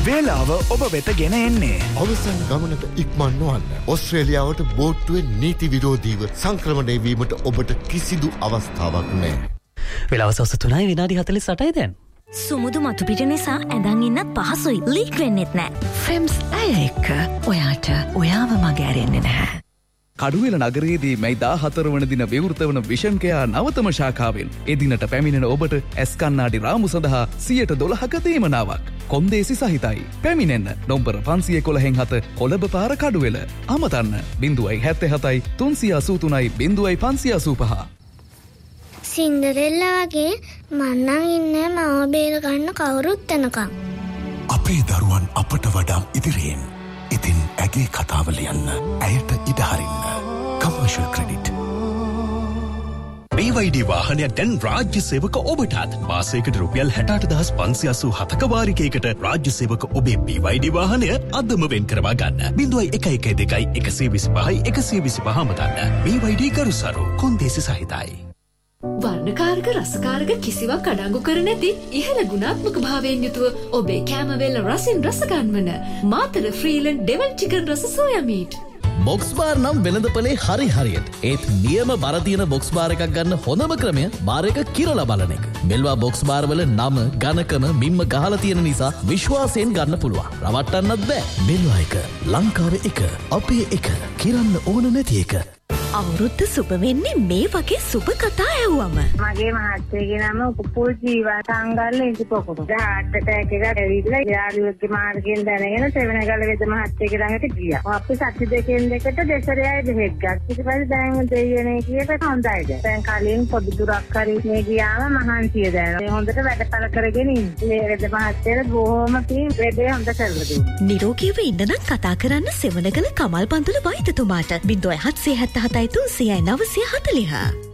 වේලාව ඔබ වෙත ගෙන එන්නේ. අවසන් ගමනට ඉක්මන් නොවන්න. ඕස්ට්‍රේලියාවට බෝට්ටුවේ නීති විරෝධීව සංක්‍රමණය වීමට ඔබට කිසිදු අවස්ථාවක් නැහැ. වේලාව සවස් 3:48 දැන්. සුමුදු මතු පිට නිසා ඇඳන් ඉන්නත් පහසුයි. ලීක් වෙන්නෙත් නෑ. ෆ්‍රෙම්ස් අය එක්ක ඔයාට ඔයාව මග ඇරෙන්නේ නැහැ. කඩුවෙල නගරයේදී මැයි 14 වන දින විවෘත වන විෂන් කෙයා නවතම ශාඛාවෙන් එදිනට පැමිණෙන ඔබට ඇස් කණ්ණාඩි රාමු සඳහා 112ක දීමනාවක් කොන්දේසි සහිතයි. පැමිණෙන්න නම්බර 511 කොළඹ පාර කඩුවෙල. අමතන්න 077 383 0585. සින්ඩරෙල්ලා වගේ මන්නන් ඉන්නේ මම බේර ගන්න කවුරුත් එනකම්. අපේ දරුවන් අපට වඩා ඉදිරියෙන්. ඉතින් ඇගේ කතාව ලියන්න, ඇයට ඉඩ හරින්න. Commercial credit. BYD වාහනයක් දැන් රාජ්‍ය සේවක ඔබටත් මාසයකට රුපියල් 68587ක වාරිකයකට රාජ්‍ය සේවක ඔබේ BYD වාහනය අදම වෙන් කරවා ගන්න. 0112 125 125 මතන්න. BYD කරුසරු කොන්දේසි සහිතයි. වර්ණකාරක රසකාරක කිසිවක් අඩංගු කර නැති ඉහළ ගුණාත්මක භාවයෙන් යුතුව ඔබේ කැමවෙල රසින් රස ගන්වන මාතර ෆ්‍රීලන්ඩ් ඩෙවල් චිකන් රස සෝයා මීට්. බොක්ස් බාර් නම් වෙළඳපොලේ හරි හරියට. ඒත් නියම බර තියෙන බොක්ස් බාර් එකක් ගන්න හොඳම ක්‍රමය බාර් එක කිරලා බලන එක. මෙල්වා බොක්ස් බාර් වල නම, ඝනකම, මිම්ම ගහලා තියෙන නිසා විශ්වාසයෙන් ගන්න පුළුවන්. රවට්ටන්නත් බෑ. මෙල්වා එක, ලංකාවේ එක, අපේ එක, කිරන්න ඕන නැති එක. අවුරුද්ද සුබ වෙන්නේ මේ වගේ සුබ කතා ඇහුවම. මගේ මහත්තයාගේ නම උපුල් ජීවසංගල්ල ඉතිපොකුරු. හાર્ට් ඇටැක් එකක් ඇවිල්ලා යාළුවෙක්ගේ මාර්ගයෙන් දැනගෙන සෙවණගල වෙද මහත්තයාගේ ළඟට ගියා. අපි සති දෙකෙන් දෙකට දෙසරයයි බෙහෙත් ගත්තා. ඊට පස්සේ දැන් දෙයියනේ කීයට හොඳයිද. දැන් කලින් පොඩි දුරක් හරි මේ ගියාම මහන්සිය දැනෙනවා. මේ හොඳට වැඩපල කරගෙන ඉන්නේ. මේ වෙද මහත්තයාට බොහොම පිං වැඩේ හොඳ කරලා දුන්නා. නිරෝගීව ඉන්න නම් කතා කරන්න සෙවණගල කමල් පන්තුල වෛද්‍යතුමාට 0777 30940.